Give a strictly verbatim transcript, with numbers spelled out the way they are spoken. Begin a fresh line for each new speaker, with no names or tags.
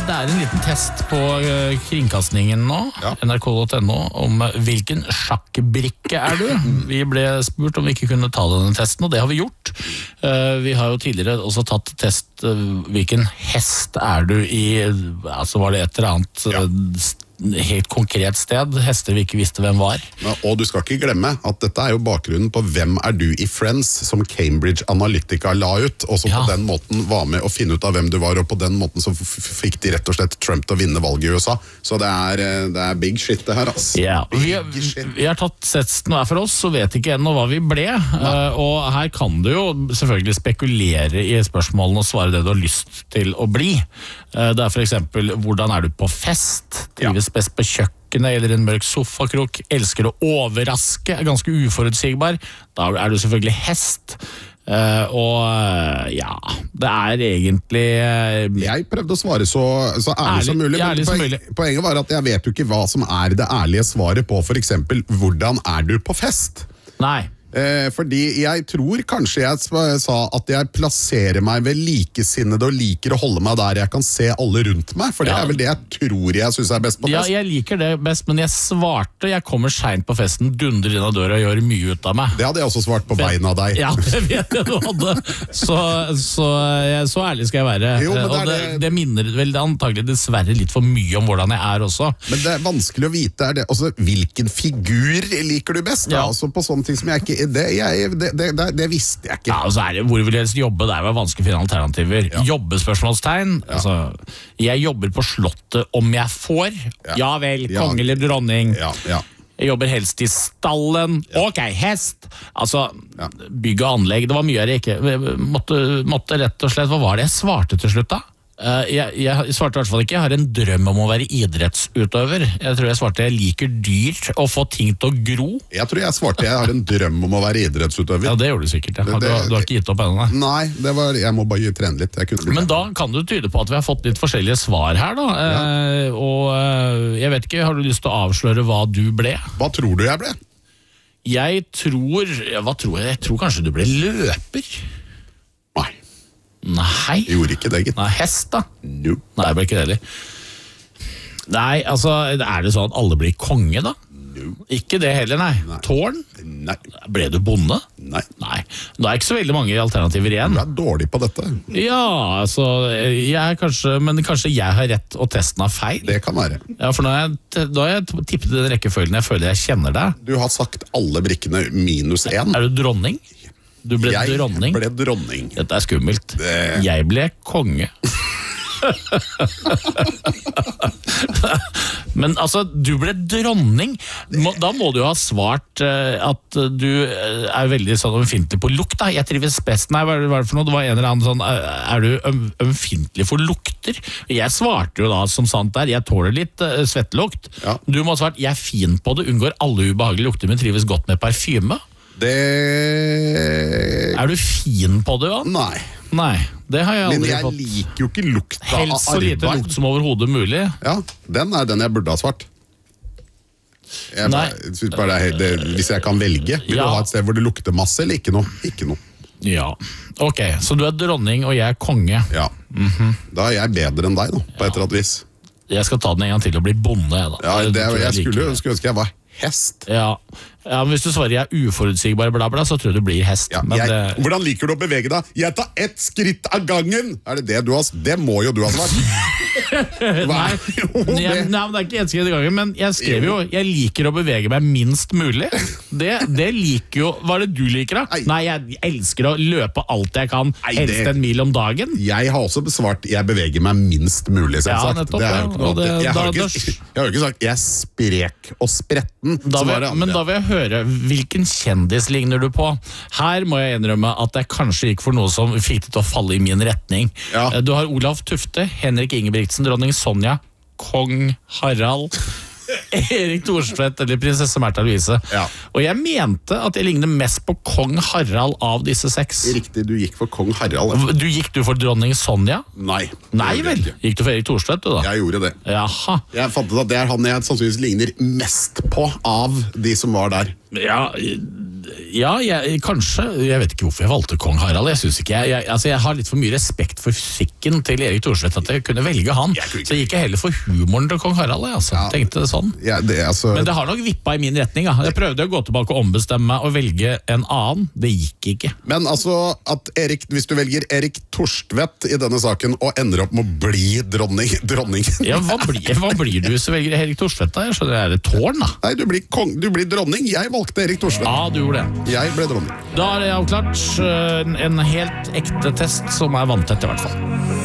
det er en liten test på uh, kringkastningen nå,
ja.
N R K punktum N O, om uh, hvilken sjakkbrikke er du? Vi ble spurt om vi ikke kunne ta denne testen, og det har vi gjort. Uh, vi har jo tidligere også tatt test uh, hvilken hest er du i, altså var det et eller annet uh, ja. Helt konkret sted, hester vi ikke visste hvem var.
Ja, og du skal ikke glemme at dette er jo bakgrunnen på Hvem er du i Friends, som Cambridge Analytica la ut, og som ja. På den måten var med å finne ut av hvem du var, og på den måten så fikk de rett og slett Trump til å vinne valget i U S A. Så det er, det er big shit det her, ass.
Ja, vi, vi har tatt testen hver for oss, så vet ikke ennå hva vi ble, uh, og her kan du jo selvfølgelig spekulere i spørsmålene og svare det du har lyst til å bli. Uh, det er for eksempel, hvordan er du på fest? Trives ja. Best på kjøkkenet eller en mørk sofakrok, elsker å overraske, er ganske uforutsigbar, da er du selvfølgelig hest. Uh, og ja, det er egentlig uh,
Jeg prøvde å svare så, så ærlig, ærlig som mulig,
ærlig
men
som
poen,
mulig.
Poenget var at jeg vet jo ikke hva som er det ærlige svaret på for eksempel, hvordan er du på fest?
Nei.
Eh, fordi jeg tror kanskje jeg sa at jeg plasserer meg ved likesinnede og liker å holde meg der jeg kan se alle rundt meg, for det ja. Er vel det jeg tror jeg synes er best på fest.
Ja, jeg liker det best, men jeg svarte, jeg kommer sent på festen, dundrer inn av døra og gjør mye ut av meg.
Det hadde jeg også svart på vegne av deg.
Ja, det vet jeg du hadde. Så, så, så ærlig skal jeg være.
Jo, det
og det, det... det minner vel antagelig dessverre litt for mye om hvordan jeg er også.
Men det er vanskelig å vite, er det, altså, hvilken figur liker du best? Ja. Altså på sånne ting som jeg ikke... Det, jeg, det, det, det, det visste jeg ikke.
Ja, og så er det, hvor vil jeg helst jobbe? Det er jo vanskelig å finne alternativer. Ja. Jobbespørsmålstegn. Ja. Altså, jeg jobber på slottet om jeg får. Ja, ja vel, konge ja. Eller dronning.
Ja, ja.
Jeg jobber helst i stallen. Ja. Ok, hest. Altså, ja. Bygg og anlegg. Det var mye jeg ikke måtte, måtte rett og slett. Hva var det jeg svarte til slutt da? Uh, jeg, jeg svarte i hvert fall ikke. Jeg har en drøm om å være idrettsutøver. Jeg tror jeg svarte jeg liker dyrt å få ting til å gro.
Jeg tror jeg svarte jeg har en drøm om å være idrettsutøver.
Ja, det gjorde du sikkert. Ja. Det, det, du, har, du har ikke gitt opp ennå.
Nei, det var, jeg må bare trene litt.
Men da kan du tyde på at vi har fått litt forskjellige svar her da. Ja. Uh, og uh, jeg vet ikke, har du lyst til å avsløre hva du ble?
Hva tror du jeg ble?
Jeg tror, hva tror jeg? Jeg tror kanskje du ble løper.
Nei.
Nei.
Jeg gjorde ikke det, gitt.
Nei, hest da?
No.
Nei, jeg ble ikke det heller. Nei, altså, er det sånn at alle blir konge da?
No.
Ikke det heller, nei. nei. Tårn?
Nei.
Ble du bonde?
Nei.
Nei. Det er ikke så veldig mange alternativer igjen.
Du er dårlig på dette.
Ja, altså, jeg er kanskje, men kanskje jeg har rett og testen har feil?
Det kan være.
Ja, for nå har jeg, da har jeg tippet den rekkefølgen jeg føler jeg kjenner deg.
Du har sagt alle brikkene minus én.
Er du dronning? Du ble
jeg
dronning.
ble dronning.
Dette er skummelt.
Det...
Jeg ble konge. Men altså, du ble dronning. Da må du ha svart uh, at du er veldig sånn ømfintlig på lukt. Da. Jeg trives best. Nei, hva er det for noe? Det var en eller annen sånn, er du øm, ømfintlig for lukter? Jeg svarte jo da som sant der, jeg tåler litt uh, svettelukt. Ja. Du må ha svart, jeg er fin på det, unngår alle ubehagelige lukter, men trives godt med parfyme.
Det...
Er du fin på det, ja?
Nei.
Nei, det har jeg aldri fått.
Men jeg liker jo ikke lukt av arbeid.
Helst så lite lukt som overhodet mulig.
Ja, den er den jeg burde ha svart. Jeg bare, synes bare det er, det, hvis jeg kan velge, vil ja. Du ha et sted hvor det lukter masse, eller ikke noe? Ikke noe.
Ja, ok, så du er dronning og jeg er konge.
Ja, mm-hmm. Da er jeg bedre enn deg nå, på ja. Et eller annet vis.
Jeg skal ta den en gang til og bli bonde. Da.
Ja, det, jeg, jeg skulle, skulle ønske jeg var hest.
Ja. Ja, men hvis du svarer jeg er uforutsigbar bla bla, så tror jeg du blir hest.
Ja,
men
jeg,
det...
Hvordan liker du å bevege deg? Jeg tar ett skritt av gangen! Er det det du har? Det må jo du ha svart.
Nei, jeg, nei, men det er ikke ett skritt av gangen, men jeg skrev jo jeg liker å bevege meg minst mulig. Det, det liker jo, hva er det du liker da? Nei, nei jeg elsker å løpe alt jeg kan, nei, helst det... en mil om dagen. Jeg har også besvart jeg beveger meg minst mulig, som ja,
sagt.
Nettopp,
det er jo ikke
det,
jeg, har
da,
ikke,
da...
jeg har jo ikke sagt jeg er sprek og spretten.
Da vil, men da vil jeg høre, hvilken kjendis ligner du på? Her må jeg innrømme at jeg kanskje gikk for noe som fikk det til å falle i min retning. Ja. Du har Olav Tufte, Henrik Ingebrigtsen, dronning Sonja, kong Harald, Erik Thorstvedt eller prinsesse Märtha Louise. Ja. Og jeg mente at jeg ligner mest på kong Harald av disse seks.
Riktig, du gikk for kong Harald.
Du Gikk du for dronning Sonja?
Nei.
Nei vel? Gikk du for Erik Thorstvedt du da?
Jeg gjorde det.
Jaha.
Jeg fant ut at det er han jeg sannsynligvis ligner mest på av de som var der.
Ja, Ja, jeg, kanskje. Jeg vet ikke hvorfor jeg valgte kong Harald. Jeg synes ikke, jeg, jeg, altså jeg har litt for mye respekt for fysikken til Erik Thorstvedt at jeg kunne velge han. Jeg så jeg gikk heller for humoren til kong Harald. Jeg, altså. ja, tenkte det sånn.
Ja, det, altså...
Men det har nok vippa i min retning. Ja. Jeg prøvde å gå tilbake og ombestemme meg og velge en annen. Det gikk ikke.
Men altså, at Erik, hvis du velger Erik Thorstvedt i denne saken og ender opp med å bli dronning, dronning.
Ja, hva blir, hva blir du hvis du velger Erik Thorstvedt da? Jeg skjønner, er det tårn da?
Nei, du blir, kong, du blir dronning. Jeg valgte Erik Thorstvedt.
Ja, du gjorde det.
Jeg ble dronning.
Da er det avklart en helt ekte test som er vanntett i hvert fall.